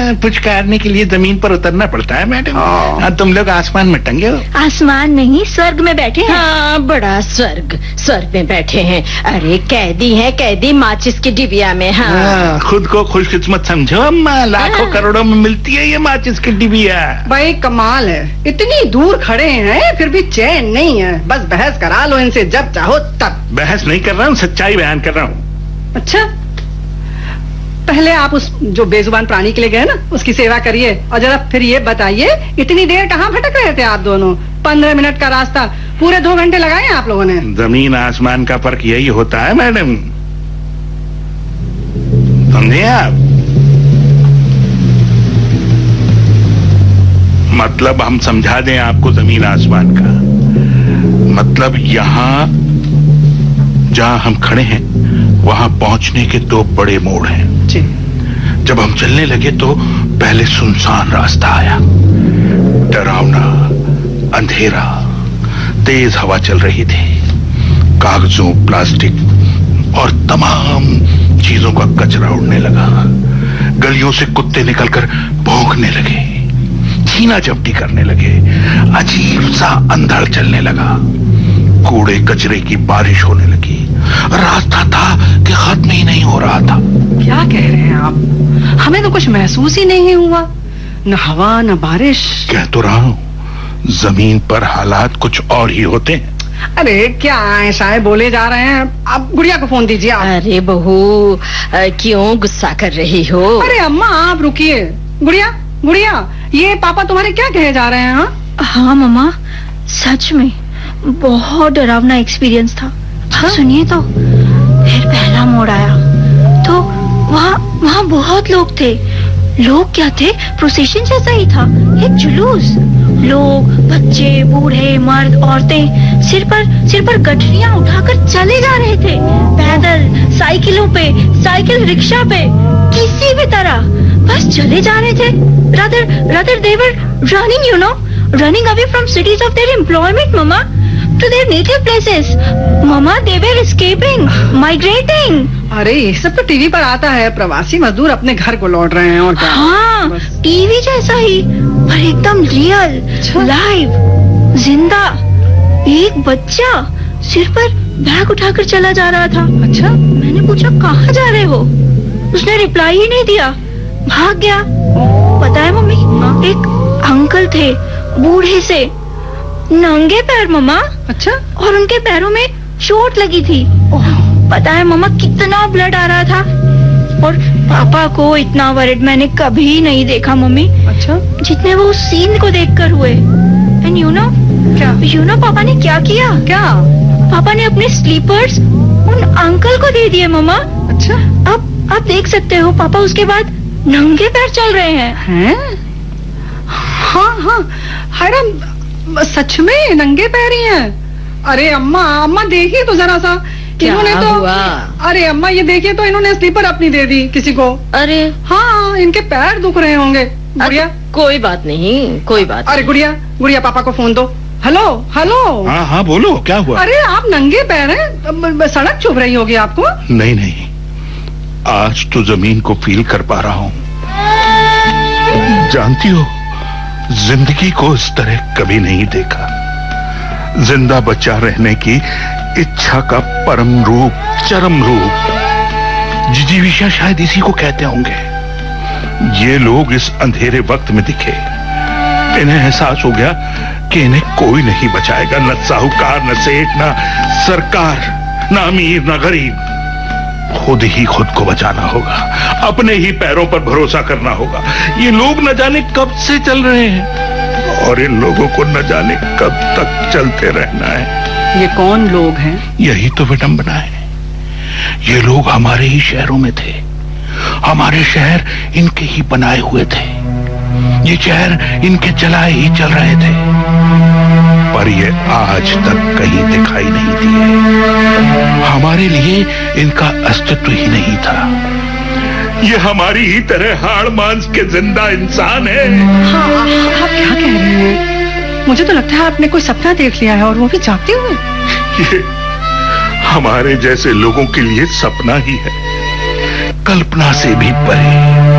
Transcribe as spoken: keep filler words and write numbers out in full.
हाँ, पुचकारने के लिए जमीन पर उतरना पड़ता है मैडम। हाँ, तुम लोग आसमान में टंगे हो। आसमान नहीं, स्वर्ग में बैठे हैं। हाँ, बड़ा स्वर्ग, स्वर्ग में बैठे हैं। अरे कैदी हैं, कैदी माचिस की डिबिया में। हाँ, हाँ, खुद को खुशकिस्मत समझो अम्मा, लाखों हाँ। करोड़ों में मिलती है ये माचिस की डिबिया। भाई कमाल है, इतनी दूर खड़े हैं फिर भी चैन नहीं है। बस बहस करा लो इनसे जब चाहो तब। बहस नहीं कर रहा हूँ, सच्चाई बयान कर रहा हूँ। अच्छा, पहले आप उस जो बेजुबान प्राणी के लिए गए ना, उसकी सेवा करिए और जरा फिर ये बताइए इतनी देर कहाँ भटक रहे थे आप दोनों? पंद्रह मिनट का रास्ता पूरे दो घंटे लगाए आप लोगों ने। जमीन आसमान का फर्क यही होता है मैडम, समझे आप? मतलब हम समझा दें आपको जमीन आसमान का मतलब, यहाँ जहाँ हम खड़े हैं वहाँ पहुँचने के दो बड़े मोड़ हैं जी। जब हम चलने लगे तो पहले सुनसान रास्ता आया, डरावना, अंधेरा, तेज हवा चल रही थी, कागजों, प्लास्टिक और तमाम चीजों का कचरा उड़ने लगा। गलियों से कुत्ते निकलकर भौंकने लगे, छीना झपटी करने लगे, अजीब सा अंधड़ चलने लगा, कूड़े कचरे की बारिश होने लगी। रास्ता था कि खत्म ही नहीं हो रहा था। क्या कह रहे हैं आप? हमें तो कुछ महसूस ही नहीं हुआ, न हवा न बारिश। कह तो रहा हूँ, जमीन पर हालात कुछ और ही होते हैं। अरे क्या ऐसा है बोले जा रहे हैं? आप गुड़िया को फोन दीजिए आप। अरे बहू, क्यों गुस्सा कर रही हो? अरे अम्मा आप रुकिए। गुड़िया, गुड़िया, ये पापा तुम्हारे क्या कहे जा रहे हैं? हाँ हाँ मम्मा, सच में बहुत डरावना एक्सपीरियंस था। हाँ? सुनिए तो, फिर पहला मोड़ आया तो वहाँ वहाँ बहुत लोग थे। लोग क्या थे, प्रोसेशन जैसा ही था, एक जुलूस। लोग, बच्चे, बूढ़े, मर्द, औरतें सिर पर सिर पर गठरियां उठाकर चले जा रहे थे, पैदल, साइकिलों पे, साइकिल रिक्शा पे, किसी भी तरह बस चले जा रहे थे। rather rather they were running, you know, running away from cities of their employment, mama, to their native places. Mama, they were escaping, migrating. अरे ये सब तो टीवी पर आता है, प्रवासी मजदूर अपने घर को लौट रहे हैं और क्या। हाँ, टीवी जैसा ही, पर एकदम रियल, लाइव, जिंदा। एक बच्चा सिर पर बैग उठाकर चला जा रहा था। अच्छा, मैंने पूछा कहाँ जा रहे हो? उसने रिप्लाई ही नहीं दिया, भाग गया। पता है मम्मी, एक अंकल थे, बूढ़े से, नंगे पैर मम्मा। अच्छा, और उनके पैरों में चोट लगी थी। पता है मम्मा, कितना ब्लड आ रहा था। और पापा को इतना वरिड मैंने कभी नहीं देखा मम्मी। अच्छा, जितने वो उस सीन को देखकर हुए। एंड यू नो क्या? यू नो पापा ने क्या किया? क्या? पापा ने अपने स्लीपर्स उन अंकल को दे दिए मम्मा। अच्छा, अब आप देख सकते हो, पापा उसके बाद नंगे पैर चल रहे हैं। हैं? हाँ हाँ, हैरान, सच में नंगे पैर ही हैं। अरे अम्मा, अम्मा देखिए तो जरा सा, इन्होंने तो हुआ? अरे अम्मा ये देखिए तो, इन्होंने स्लीपर अपनी दे दी किसी को। अरे हाँ, इनके पैर दुख रहे होंगे। गुड़िया, कोई बात नहीं, कोई बात। अरे गुड़िया, गुड़िया पापा को फोन दो। Hello hello. हाँ हाँ बोलो, क्या हुआ? अरे आप नंगे पैर हैं, सड़क चुभ रही होगी आपको। नहीं नहीं, आज तो जमीन को फील कर पा रहा हूँ। जानती हो, जिंदगी को इस तरह कभी नहीं देखा। जिंदा बचा रहने की इच्छा का परम रूप, चरम रूप। जिजीविषा शायद इसी को कहते होंगे। ये लोग इस अंधेरे वक्त में दिखे, इन्हें एहसास हो गया कि इन्हें कोई नहीं बचाएगा, न साहूकार, न सेठ, न सरकार, न अमीर, न गरीब। खुद ही खुद को बचाना होगा, अपने ही पैरों पर भरोसा करना होगा। ये लोग न जाने कब से चल रहे हैं और इन लोगों को न जाने कब तक चलते रहना है। ये कौन लोग हैं? यही तो विडंबना है। ये लोग हमारे ही शहरों में थे, हमारे शहर इनके ही बनाए हुए थे, ये शहर इनके चलाए ही चल रहे थे, पर ये आज तक कहीं दिखाई नहीं दिए। हमारे लिए इनका अस्तित्व ही नहीं था। ये हमारी ही तरह हाड़ मांस के जिंदा इंसान है। हाँ, आप क्या कह रहे हैं? मुझे तो लगता है आपने कोई सपना देख लिया है, और वो भी जागते हुए। ये हमारे जैसे लोगों के लिए सपना ही है, कल्पना से भी परे।